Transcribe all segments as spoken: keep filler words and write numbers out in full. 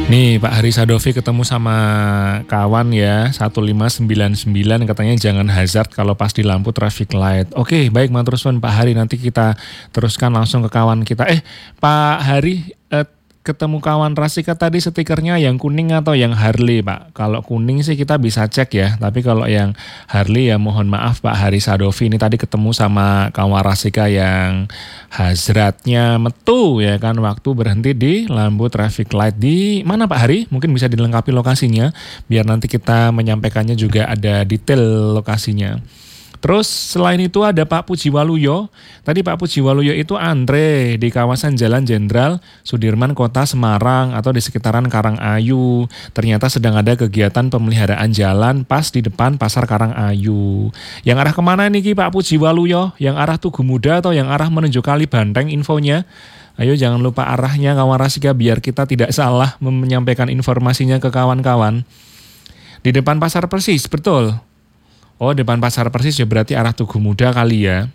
Nih Pak Hari Sadovi ketemu sama kawan ya satu lima sembilan sembilan, katanya jangan hazard kalau pas di lampu traffic light. Oke baik matur suwun Pak Hari, nanti kita teruskan langsung ke kawan kita. Eh Pak Hari, eh, ketemu kawan Rasika tadi stikernya yang kuning atau yang Harley Pak? Kalau kuning sih kita bisa cek ya, tapi kalau yang Harley ya mohon maaf Pak Hari Sadovi, ini tadi ketemu sama kawan Rasika yang hazratnya metu ya kan, waktu berhenti di lampu traffic light. Di mana Pak Hari? Mungkin bisa dilengkapi lokasinya biar nanti kita menyampaikannya juga ada detail lokasinya. Terus selain itu ada Pak Pujiwaluyo. Tadi Pak Pujiwaluyo itu antre di kawasan Jalan Jenderal Sudirman Kota Semarang atau di sekitaran Karangayu. Ternyata sedang ada kegiatan pemeliharaan jalan pas di depan Pasar Karangayu. Yang arah kemana nih Ki Pak Pujiwaluyo? Yang arah Tugu Muda atau yang arah menuju Kali Banteng infonya? Ayo jangan lupa arahnya kawan Rasika biar kita tidak salah menyampaikan informasinya ke kawan-kawan. Di depan Pasar Persis, betul? Oh depan Pasar Persis ya, berarti arah Tugu Muda kali ya.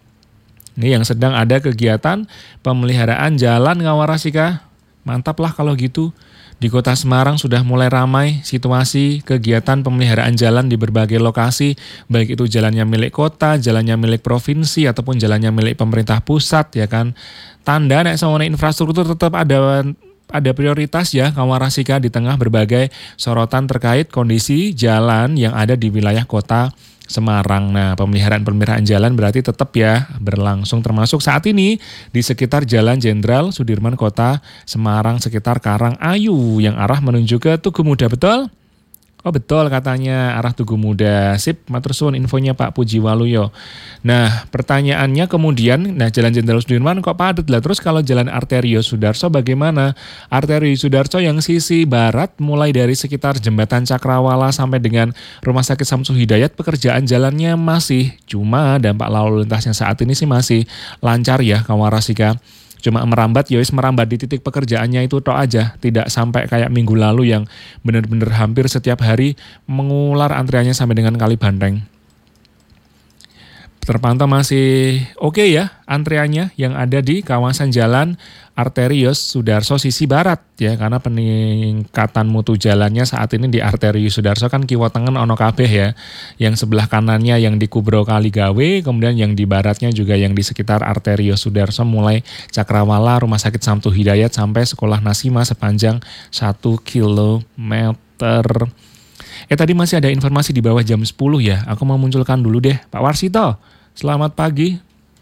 Ini yang sedang ada kegiatan pemeliharaan jalan kawan Rasika. Mantap lah kalau gitu. Di Kota Semarang sudah mulai ramai situasi kegiatan pemeliharaan jalan di berbagai lokasi. Baik itu jalannya milik kota, jalannya milik provinsi, ataupun jalannya milik pemerintah pusat ya kan. Tanda nek sama infrastruktur tetap ada ada prioritas ya kawan Rasika di tengah berbagai sorotan terkait kondisi jalan yang ada di wilayah Kota Semarang. Nah, pemeliharaan-pemeliharaan jalan berarti tetap ya berlangsung, termasuk saat ini di sekitar Jalan Jenderal Sudirman Kota Semarang sekitar Karangayu yang arah menuju ke Tugu Muda, betul? Oh betul katanya arah Tugu Muda. Sip, matur suwun infonya Pak Pujiwaluyo. Nah pertanyaannya kemudian, nah Jalan Jenderal Sudirman kok padat lah, terus kalau Jalan Arterio Sudarso bagaimana? Arterio Sudarso yang sisi barat mulai dari sekitar Jembatan Cakrawala sampai dengan Rumah Sakit Samsu Hidayat pekerjaan jalannya masih, cuma dampak lalu lintasnya saat ini sih masih lancar ya kawan Rasika. Cuma merambat, ya wis merambat di titik pekerjaannya itu tok aja. Tidak sampai kayak minggu lalu yang benar-benar hampir setiap hari mengular antriannya sampai dengan Kali Banteng. Terpantau masih oke okay ya antriannya yang ada di kawasan Jalan Arterius Sudarso sisi barat ya, karena peningkatan mutu jalannya saat ini di Arterius Sudarso kan kiwa tengen ono kabeh ya, yang sebelah kanannya yang di Kubro Kaligawe, kemudian yang di baratnya juga yang di sekitar Arterius Sudarso mulai Cakrawala, Rumah Sakit Samsu Hidayat sampai Sekolah Nasima sepanjang satu kilometer. Eh tadi masih ada informasi di bawah jam sepuluh ya, aku mau munculkan dulu deh Pak Warsito. Selamat pagi.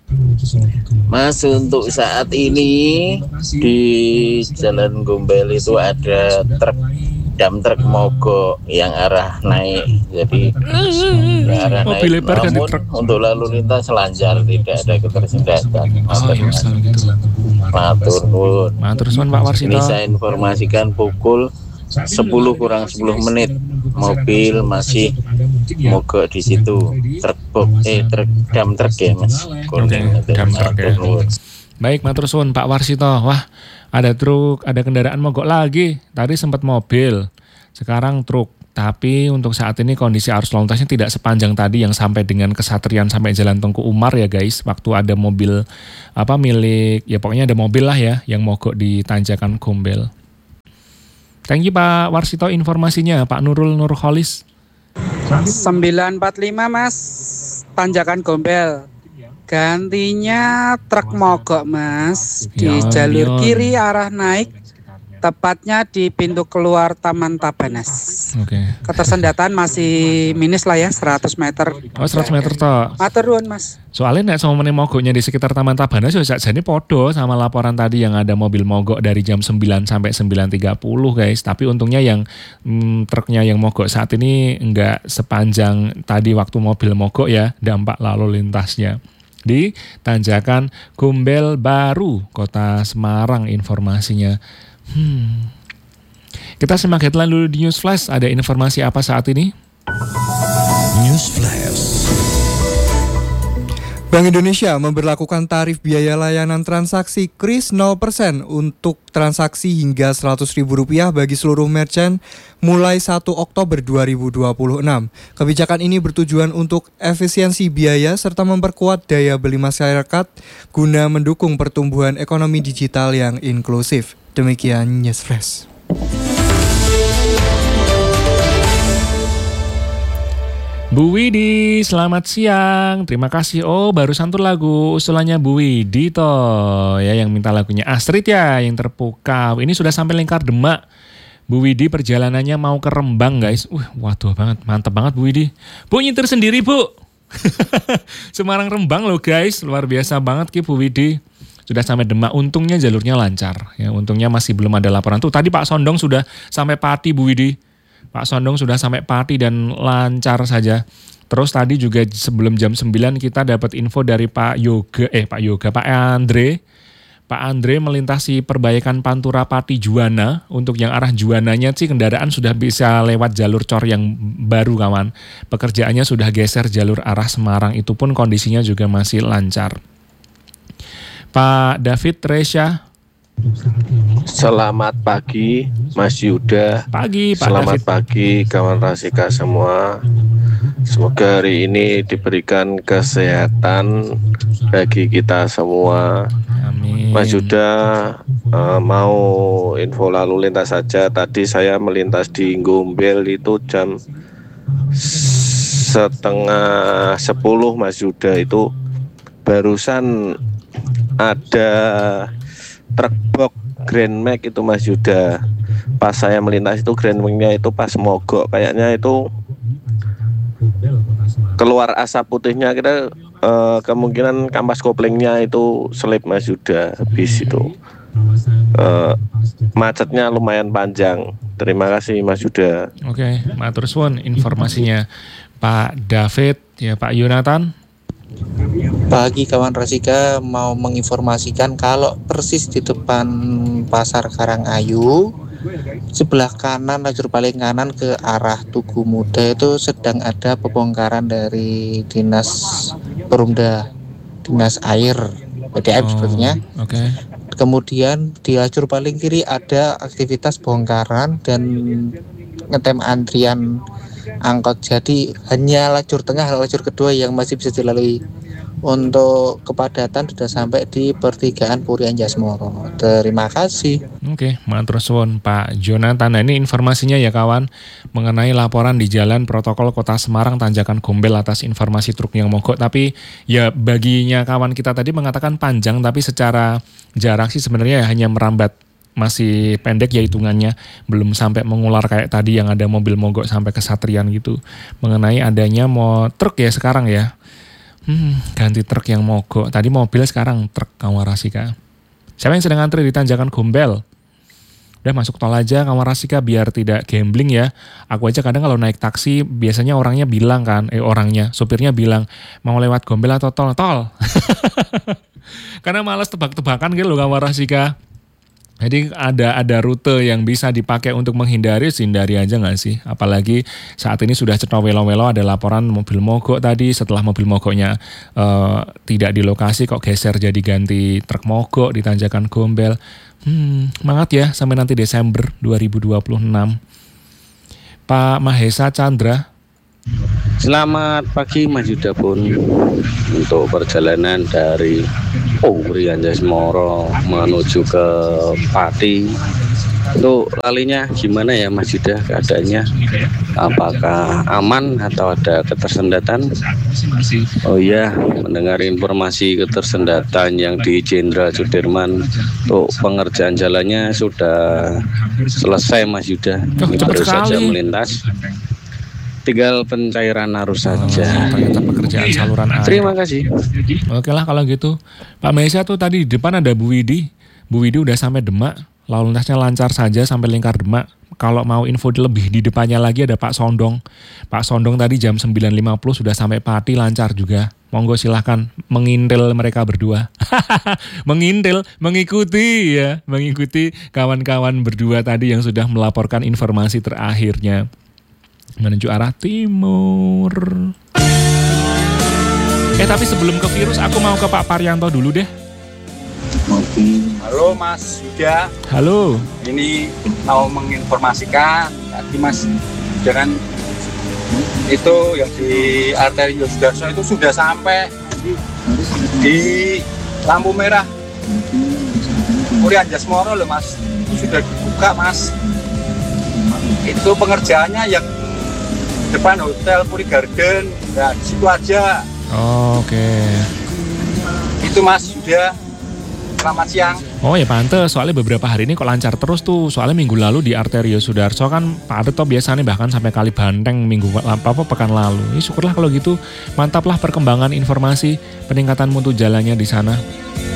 Mas, untuk saat ini di Jalan Gombel itu ada truk, dam truk mogok yang arah naik. Jadi yang arah oh, naik, namun truk. untuk lalu lintas lancar, tidak ada ketersendatan. Oh iya, gitu. Matur nuwun. Matur nuwun Pak Warsito. Ini saya informasikan pukul sepuluh kurang sepuluh menit mobil masih mogok di situ, truk box eh truk dam truk ya Mas. Oke, dam truk ya. Baik, matur suwun Pak Warsito. Wah, ada truk, ada kendaraan mogok lagi. Tadi sempat mobil, sekarang truk. Tapi untuk saat ini kondisi arus lalu lintasnya tidak sepanjang tadi yang sampai dengan Kesatrian sampai Jalan Tengku Umar ya guys. Waktu ada mobil apa milik, ya pokoknya ada mobil lah ya yang mogok di Tanjakan Gombel. Thank you Pak Warsito informasinya. Pak Nurul Nurholis. sembilan empat lima Mas, Tanjakan Gombel. Gantinya truk mogok Mas di Pion, jalur pion. kiri arah naik, tepatnya di pintu keluar Taman Tabanas. Oke. Okay. Ketersendatan masih minus lah ya, seratus meter. Oh seratus meter toh. Matur nuwun Mas. Soalnya nek sama meneh mogoknya di sekitar Taman Tabanas ya sakjane podo sama laporan tadi yang ada mobil mogok dari jam sembilan sampai sembilan tiga puluh guys. Tapi untungnya yang hmm, truknya yang mogok saat ini enggak sepanjang tadi waktu mobil mogok ya, dampak lalu lintasnya. Di Tanjakan Gombel Baru, Kota Semarang informasinya. Hmm. Kita simak headline dulu di News Flash. Ada informasi apa saat ini? News Flash. Bank Indonesia memberlakukan tarif biaya layanan transaksi kris nol persen untuk transaksi hingga seratus ribu rupiah bagi seluruh merchant mulai satu Oktober dua ribu dua puluh enam. Kebijakan ini bertujuan untuk efisiensi biaya serta memperkuat daya beli masyarakat guna mendukung pertumbuhan ekonomi digital yang inklusif. Demikian News Flash. Bu Widi, selamat siang. Terima kasih. Oh, barusan tuh lagu usulannya Bu Widi toh. Ya, yang minta lagunya Astrid ya, yang terpukau. Ini sudah sampai Lingkar Demak. Bu Widi perjalanannya mau ke Rembang, guys. Uh, waduh banget, mantap banget Bu Widi. Bu nyetir sendiri, Bu. Semarang Rembang loh, guys. Luar biasa banget Ki Bu Widi. Sudah sampai Demak, untungnya jalurnya lancar. Ya, untungnya masih belum ada laporan. Tuh tadi Pak Sondong sudah sampai Pati Bu Widi. Pak Sondong sudah sampai Pati dan lancar saja. Terus tadi juga sebelum jam sembilan kita dapat info dari Pak Yoga, eh Pak Yoga, Pak Andre. Pak Andre melintasi perbaikan Pantura Pati Juwana. Untuk yang arah Juwananya sih kendaraan sudah bisa lewat jalur cor yang baru kawan. Pekerjaannya sudah geser jalur arah Semarang, itu pun kondisinya juga masih lancar. Pak David Resya. Selamat pagi Mas Yuda. Pagi Pak Selamat David. pagi kawan Rasika semua. Semoga hari ini diberikan kesehatan bagi kita semua. Amin. Mas Yuda, uh, mau info lalu lintas saja. Tadi saya melintas di Gombel itu jam setengah sepuluh Mas Yuda, itu barusan ada truk box Grand Max itu Mas Yuda. Pas saya melintas itu Grand Max-nya itu pas mogok, kayaknya itu keluar asap putihnya, kita eh, kemungkinan kampas koplingnya itu selip Mas Yuda. Habis itu eh, macetnya lumayan panjang. Terima kasih Mas Yuda. Oke, matur suwun informasinya Pak David. Ya Pak Yonatan. Pagi kawan Rasika, mau menginformasikan kalau persis di depan Pasar Karangayu sebelah kanan, lajur paling kanan ke arah Tugu Muda itu sedang ada pembongkaran dari Dinas Perumda, Dinas Air, P D M Oh, sebetulnya. Oke. Kemudian di lajur paling kiri ada aktivitas bongkaran dan ngetem antrian angkot. Jadi hanya lajur tengah, lajur kedua yang masih bisa dilalui. Untuk kepadatan sudah sampai di pertigaan Puri Anjasmoro. Terima kasih. Oke, matur suwun Pak Jonathan. Nah, ini informasinya ya kawan, mengenai laporan di Jalan Protokol Kota Semarang Tanjakan Gombel atas informasi truk yang mogok. Tapi ya baginya kawan kita tadi mengatakan panjang, tapi secara jarak sih sebenarnya hanya merambat, masih pendek ya hitungannya, belum sampai mengular kayak tadi yang ada mobil mogok sampai ke Satrian gitu. Mengenai adanya mau truk ya sekarang ya. Hmm, ganti truk yang mogok. Tadi mobil, sekarang truk kawan Rasika. Siapa yang sedang antri di Tanjakan Gombel? Udah masuk tol aja kawan Rasika biar tidak gambling ya. Aku aja kadang kalau naik taksi biasanya orangnya bilang kan, eh orangnya, supirnya bilang mau lewat Gombel atau tol? Tol. Karena malas tebak-tebakan gitu loh kawan Rasika. Jadi ada ada rute yang bisa dipakai untuk menghindari, hindari aja nggak sih? Apalagi saat ini sudah cetha welo-welo ada laporan mobil mogok tadi, setelah mobil mogoknya uh, tidak di lokasi kok geser jadi ganti truk mogok di Tanjakan Gombel. Hmm, semangat ya sampai nanti Desember dua ribu dua puluh enam. Pak Mahesa Chandra. Selamat pagi Mas Yuda pun. Untuk perjalanan dari Puri Anjasmoro menuju ke Pati, itu lalinya gimana ya Mas Yuda keadaannya? Apakah aman atau ada ketersendatan? Oh iya, mendengar informasi ketersendatan yang di Jenderal Sudirman, untuk pengerjaan jalannya sudah selesai Mas Yuda. Oh, Ini cepat baru saja sekali. melintas. Tinggal pencairan arus Oh, saja. ternyata pekerjaan saluran air. Terima kasih. Oke lah kalau gitu. Pak Mahesa tuh tadi di depan ada Bu Widi. Bu Widi udah sampai Demak. Lalu lintasnya lancar saja sampai Lingkar Demak. Kalau mau info lebih di depannya lagi ada Pak Sondong. Pak Sondong tadi jam sembilan lima puluh sudah sampai Pati, lancar juga. Monggo silahkan mengintil mereka berdua. Mengintil, mengikuti ya. Mengikuti kawan-kawan berdua tadi yang sudah melaporkan informasi terakhirnya. Menuju arah timur. Eh tapi sebelum ke virus aku mau ke Pak Paryanto dulu deh. Halo Mas Yuda, Halo. ini mau menginformasikan tadi Mas, jangan itu yang di arteri Yosudarso itu sudah sampai di lampu merah Puri Anjasmoro loh Mas, itu sudah dibuka Mas. Itu pengerjaannya yang depan Hotel Puri Garden. Nah, di situ aja. Oh, oke. Itu Mas Yuda. Selamat siang. Oh ya pantes, soalnya beberapa hari ini kok lancar terus tuh. Soalnya minggu lalu di Arterio Sudarso kan padet toh biasanya bahkan sampai Kali Banteng minggu apa apa pekan lalu. Ini syukurlah kalau gitu. Mantaplah perkembangan informasi peningkatan mutu jalannya di sana.